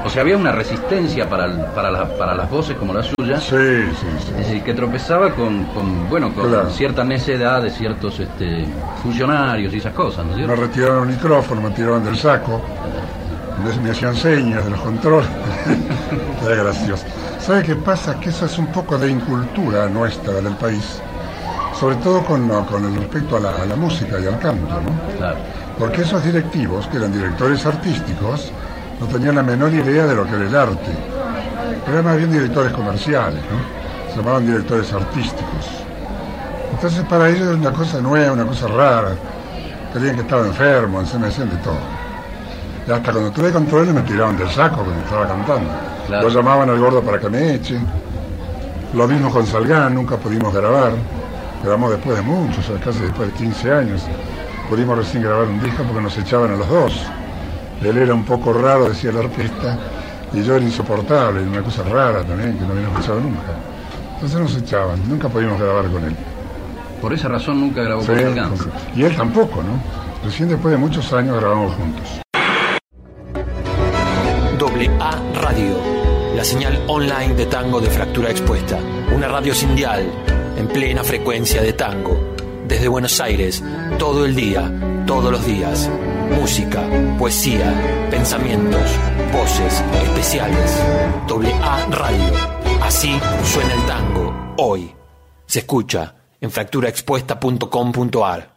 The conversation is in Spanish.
O sea, había una resistencia para las voces como la suya. Sí. Es decir, que tropezaba con claro, cierta necedad de ciertos funcionarios y esas cosas, ¿no es cierto? Me retiraron el micrófono, me tiraban del saco, me hacían señas de los controles. Era gracioso. ¿Sabe qué pasa? Que eso es un poco de incultura nuestra del país, sobre todo con el respecto a la música y al canto, ¿no? Claro. Porque esos directivos, que eran directores artísticos, no tenían la menor idea de lo que era el arte. Pero eran más bien directores comerciales, ¿no? Se llamaban directores artísticos. Entonces para ellos era una cosa nueva, una cosa rara. Creían que estaba enfermo, se me decían de todo. Y hasta cuando tuve control me tiraban del saco cuando estaba cantando. Claro. Lo llamaban al gordo para que me echen. Lo mismo con Salgán, nunca pudimos grabar. Grabamos después de mucho, o sea, casi después de 15 años. Pudimos recién grabar un disco porque nos echaban a los dos. Él era un poco raro, decía el artista, y yo era insoportable, una cosa rara también, que no habíamos escuchado nunca. Entonces nos echaban, nunca pudimos grabar con él. Por esa razón nunca grabó con Salgán. Y él tampoco, ¿no? Recién después de muchos años grabamos juntos. AA Radio, la señal online de tango de Fractura Expuesta. Una radio sin dial, en plena frecuencia de tango. Desde Buenos Aires, todo el día, todos los días. Música, poesía, pensamientos, voces, especiales. AA Radio. Así suena el tango, hoy. Se escucha en fracturaexpuesta.com.ar.